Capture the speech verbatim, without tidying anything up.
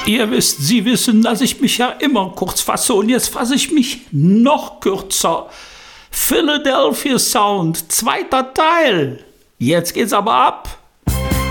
Ihr wisst, Sie wissen, dass ich mich ja immer kurz fasse und jetzt fasse ich mich noch kürzer. Philadelphia Sound, zweiter Teil. Jetzt geht's aber ab.